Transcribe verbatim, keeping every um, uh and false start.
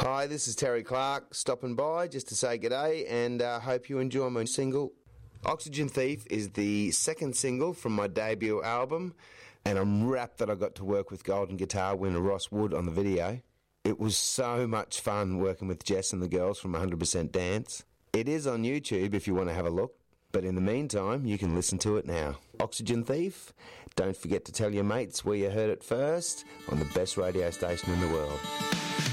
Hi, this is Terry Clark, stopping by just to say g'day and uh, hope you enjoy my single. Oxygen Thief is the second single from my debut album, and I'm rapt that I got to work with Golden Guitar winner Ross Wood on the video. It was so much fun working with Jess and the girls from one hundred percent Dance. It is on YouTube if you want to have a look, but in the meantime, you can listen to it now. Oxygen Thief, don't forget to tell your mates where you heard it first on the best radio station in the world.